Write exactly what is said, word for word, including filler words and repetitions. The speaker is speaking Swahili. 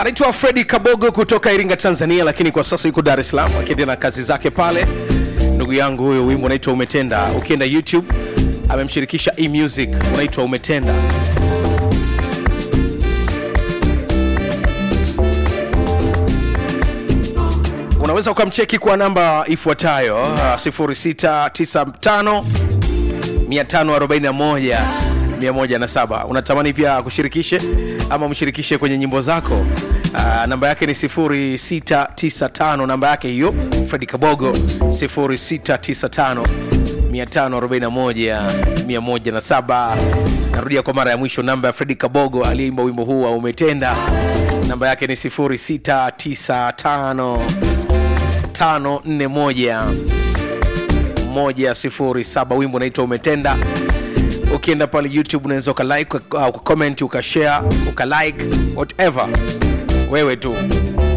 Anaitwa Freddy Kabogo kutoka Iringa, Tanzania, lakini kwa sasa yuko Dar es Salaam akiendelea na kazi zake pale. Ndugu yangu huyo, wimbo unaitwa Umetenda. Ukienda YouTube amemshirikisha E-Music, unaitwa Umetenda. Unaweza ukamcheki kwa namba ifuatayo sifuri sita tisa tano tano arobaini moja mia moja na saba. Unatamani pia kushirikishe ama mshirikishe kwenye nyimbo zako? Uh, namba yake ni sifuri sita tisa tano, namba yake hiyo Freddy Kabogo, sifuri sita tisa tano tano arobaini moja mia moja na saba. Narudia kwa mara ya mwisho, namba ya Freddy Kabogo aliyeimba wimbo huu wa Umetenda, namba yake ni sifuri sita tisa tano tano nne moja moja sifuri saba. Wimbo unaitwa Umetenda. Ukienda pale YouTube unaweza uka like, uka comment, uka share, uka like, whatever. Wewe tu.